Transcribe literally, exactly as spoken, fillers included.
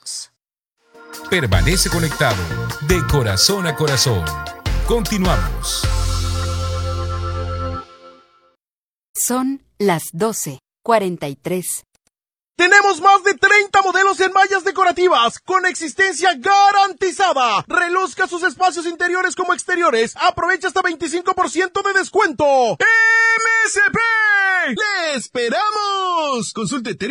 Permanece conectado de corazón a corazón. Continuamos. Son las doce cuarenta y tres. Tenemos más de treinta modelos en mallas decorativas con existencia garantizada. Reluzca sus espacios interiores como exteriores. Aprovecha hasta veinticinco por ciento de descuento. ¡M S P! ¡Le esperamos! Consulte